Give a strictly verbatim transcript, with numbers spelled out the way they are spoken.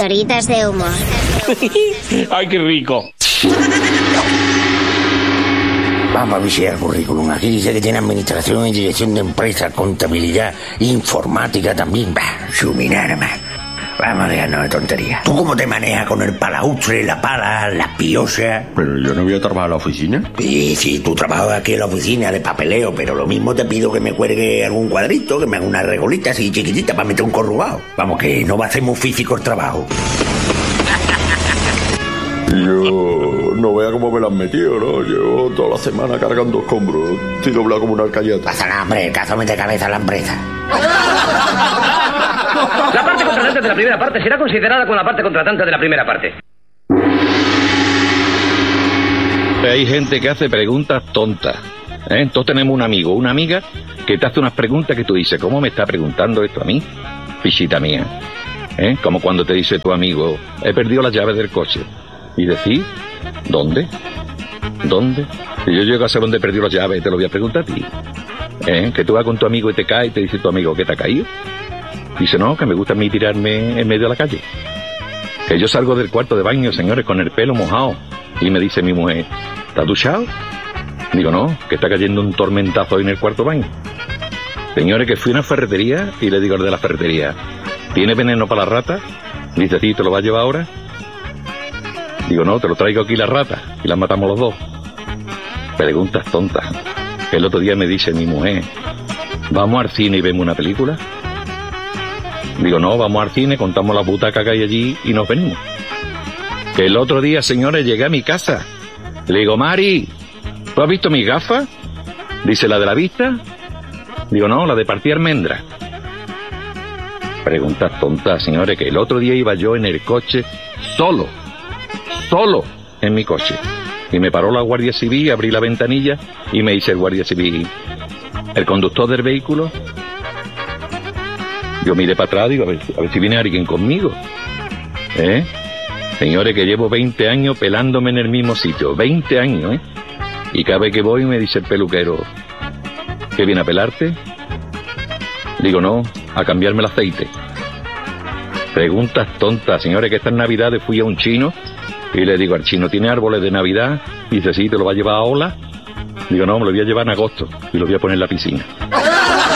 Pildoritas de humor. ¡Ay, qué rico! Vamos a visitar el currículum. Aquí dice que tiene administración y dirección de empresas, contabilidad, informática también. Bah, suminarma. Vamos a dejarnos de tonterías. ¿Tú cómo te manejas con el palaustre, la pala, las piosas? Pero yo no voy a trabajar en la oficina. Sí, sí, tú trabajas aquí en la oficina de papeleo, pero lo mismo te pido que me cuelgue algún cuadrito, que me haga una regolita así chiquitita para meter un corrugado. Vamos, que no va a ser muy físico el trabajo. Yo no vea cómo me la han metido, ¿no? Llevo toda la semana cargando escombros. Estoy doblado como una alcayata. Pasa nada, hombre, el caso mete cabeza a la empresa. La parte contratante de la primera parte será considerada como la parte contratante de la primera parte. Hay gente que hace preguntas tontas, ¿eh? Entonces tenemos un amigo, una amiga que te hace unas preguntas que tú dices, ¿cómo me está preguntando esto a mí? Fichita mía, ¿eh? Como cuando te dice tu amigo, he perdido las llaves del coche. Y decís, ¿dónde? ¿Dónde? Si yo llego a saber dónde he perdido las llaves, te lo voy a preguntar a ti. ¿Eh? Que tú vas con tu amigo y te caes y te dice tu amigo, ¿qué te ha caído? Dice, no, que me gusta a mí tirarme en medio de la calle. Que yo salgo del cuarto de baño, señores, con el pelo mojado. Y me dice mi mujer, ¿estás duchado? Digo, no, que está cayendo un tormentazo hoy en el cuarto baño. Señores, que fui a una ferretería y le digo al de la ferretería, ¿tiene veneno para la rata? Dice, sí, ¿te lo vas a llevar ahora? Digo, no, te lo traigo aquí la rata y las matamos los dos. Preguntas tontas. El otro día me dice mi mujer, ¿vamos al cine y vemos una película? Digo, no, vamos al cine, contamos la butaca que hay allí y nos venimos. Que el otro día, señores, llegué a mi casa. Le digo, Mari, ¿tú has visto mis gafas? Dice, ¿la de la vista? Digo, no, la de partir almendra. Preguntas tontas, señores, que el otro día iba yo en el coche solo. Solo en mi coche. Y me paró la Guardia Civil, abrí la ventanilla y me dice el Guardia Civil, ¿el conductor del vehículo? Yo miré para atrás, digo, a ver, a ver si viene alguien conmigo. ¿Eh? Señores, que llevo veinte años pelándome en el mismo sitio. veinte años, ¿eh? Y cada vez que voy me dice el peluquero, ¿qué viene a pelarte? Digo, no, a cambiarme el aceite. Preguntas tontas, señores, que estas navidades fui a un chino y le digo al chino, ¿tiene árboles de Navidad? Y dice, sí, ¿te lo va a llevar a Ola? Digo, no, me lo voy a llevar en agosto y lo voy a poner en la piscina.